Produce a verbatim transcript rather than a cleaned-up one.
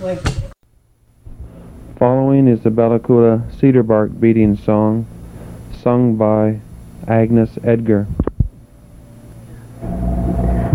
Following is the Bella Coola Cedar Bark Beating Song, sung by Agnes Edgar.